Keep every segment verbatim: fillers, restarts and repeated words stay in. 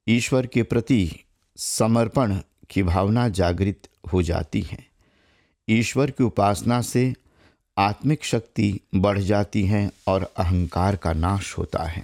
ईश्वर के प्रति समर्पण की भावना जागृत हो जाती है। ईश्वर की उपासना से आत्मिक शक्ति बढ़ जाती है और अहंकार का नाश होता है।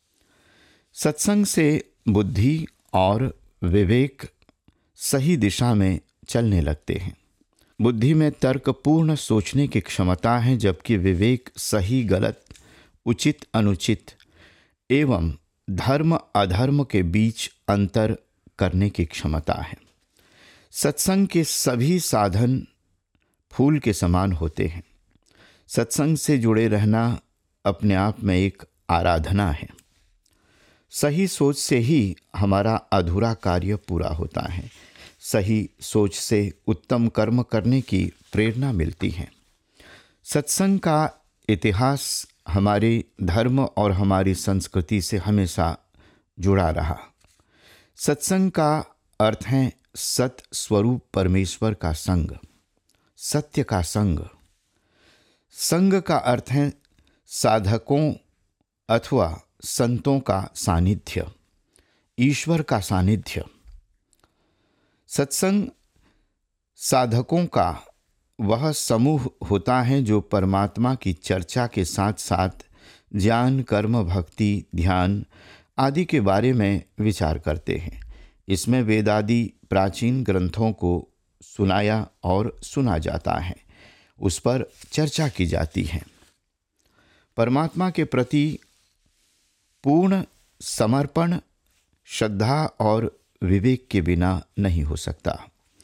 सत्संग से बुद्धि और विवेक सही दिशा में चलने लगते हैं। बुद्धि में तर्कपूर्ण सोचने की क्षमता है, जबकि विवेक सही गलत, उचित अनुचित एवं धर्म अधर्म के बीच अंतर करने की क्षमता है। सत्संग के सभी साधन फूल के समान होते हैं। सत्संग से जुड़े रहना अपने आप में एक आराधना है। सही सोच से ही हमारा अधूरा कार्य पूरा होता है। सही सोच से उत्तम कर्म करने की प्रेरणा मिलती है। सत्संग का इतिहास हमारे धर्म और हमारी संस्कृति से हमेशा जुड़ा रहा। सत्संग का अर्थ है सत स्वरूप परमेश्वर का संग, सत्य का संग। संग का अर्थ है साधकों अथवा संतों का सानिध्य, ईश्वर का सानिध्य। सत्संग साधकों का वह समूह होता है जो परमात्मा की चर्चा के साथ साथ ज्ञान, कर्म, भक्ति, ध्यान आदि के बारे में विचार करते हैं। इसमें वेदादि प्राचीन ग्रंथों को सुनाया और सुना जाता है, उस पर चर्चा की जाती है। परमात्मा के प्रति पूर्ण समर्पण श्रद्धा और विवेक के बिना नहीं हो सकता।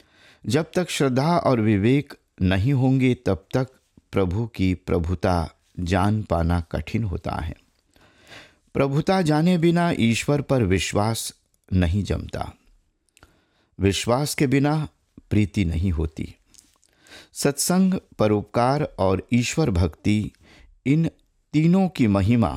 जब तक श्रद्धा और विवेक नहीं होंगे तब तक प्रभु की प्रभुता जान पाना कठिन होता है। प्रभुता जाने बिना ईश्वर पर विश्वास नहीं जमता। विश्वास के बिना प्रीति नहीं होती। सत्संग, परोपकार और ईश्वर भक्ति, इन तीनों की महिमा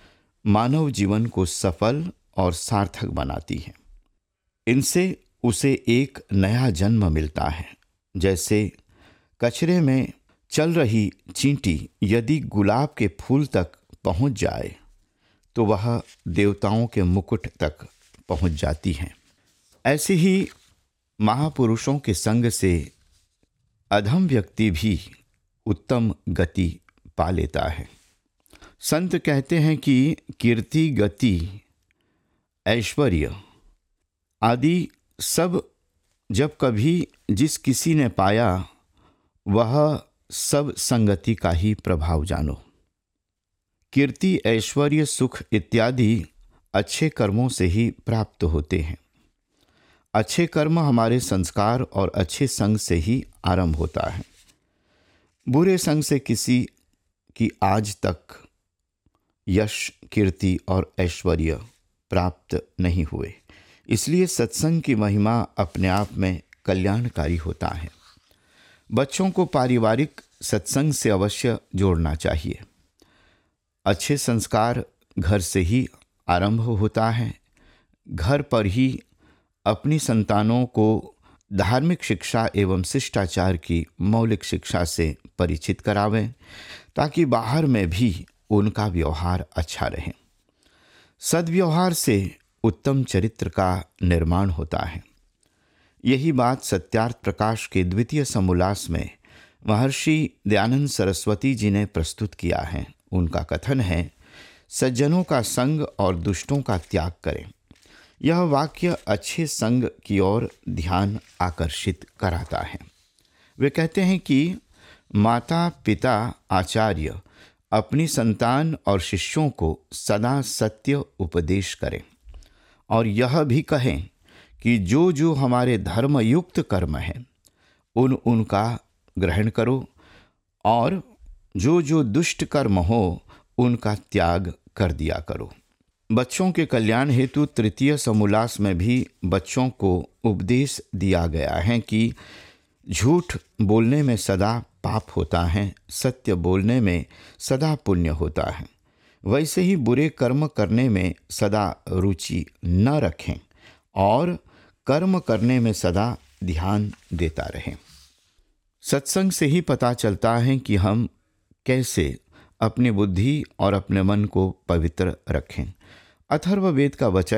मानव जीवन को सफल और सार्थक बनाती है। इनसे उसे एक नया जन्म मिलता है। जैसे कचरे में चल रही चींटी यदि गुलाब के फूल तक पहुंच जाए तो वह देवताओं के मुकुट तक पहुंच जाती है। ऐसे ही महापुरुषों के संग से अधम व्यक्ति भी उत्तम गति पा लेता है। संत कहते हैं कि कीर्ति, गति, ऐश्वर्य आदि सब जब कभी जिस किसी ने पाया वह सब संगति का ही प्रभाव जानो। कीर्ति, ऐश्वर्य, सुख इत्यादि अच्छे कर्मों से ही प्राप्त होते हैं। अच्छे कर्म हमारे संस्कार और अच्छे संग से ही आरंभ होता है। बुरे संग से किसी की आज तक यश, कीर्ति और ऐश्वर्य प्राप्त नहीं हुए। इसलिए सत्संग की महिमा अपने आप में कल्याणकारी होता है। बच्चों को पारिवारिक सत्संग से अवश्य जोड़ना चाहिए। अच्छे संस्कार घर से ही आरंभ होता है। घर पर ही अपनी संतानों को धार्मिक शिक्षा एवं शिष्टाचार की मौलिक शिक्षा से परिचित करावें, ताकि बाहर में भी उनका व्यवहार अच्छा रहे। सद्व्यवहार से उत्तम चरित्र का निर्माण होता है। यही बात सत्यार्थ प्रकाश के द्वितीय समोल्लास में महर्षि दयानंद सरस्वती जी ने प्रस्तुत किया है। उनका कथन है, सज्जनों का संग और दुष्टों का त्याग करें। यह वाक्य अच्छे संग की ओर ध्यान आकर्षित कराता है। वे कहते हैं कि माता, पिता, आचार्य अपनी संतान और शिष्यों को सदा सत्य उपदेश करें और यह भी कहें कि जो जो हमारे धर्मयुक्त कर्म हैं उन उनका ग्रहण करो और जो जो दुष्ट कर्म हो उनका त्याग कर दिया करो। बच्चों के कल्याण हेतु तृतीय समोल्लास में भी बच्चों को उपदेश दिया गया है कि झूठ बोलने में सदा पाप होता है, सत्य बोलने में सदा पुण्य होता है। वैसे ही बुरे कर्म करने में सदा रुचि न रखें और कर्म करने में सदा ध्यान देता रहें। सत्संग से ही पता चलता है कि हम कैसे अपनी बुद्धि और अपने मन को पवित्र रखें। अथर्ववेद का वचन